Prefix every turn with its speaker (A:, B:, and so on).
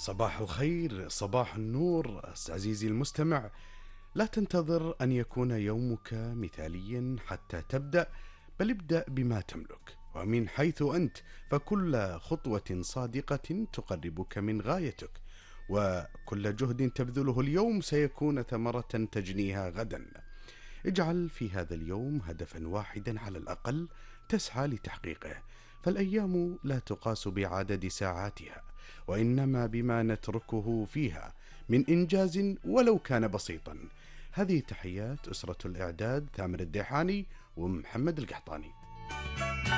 A: صباح الخير، صباح النور عزيزي المستمع. لا تنتظر أن يكون يومك مثاليا حتى تبدأ، بل ابدأ بما تملك ومن حيث أنت، فكل خطوة صادقة تقربك من غايتك، وكل جهد تبذله اليوم سيكون ثمرة تجنيها غدا. اجعل في هذا اليوم هدفا واحدا على الأقل تسعى لتحقيقه، فالأيام لا تقاس بعدد ساعاتها، وإنما بما نتركه فيها من إنجاز ولو كان بسيطا. هذه تحيات أسرة الإعداد ثامر الديحاني ومحمد القحطاني.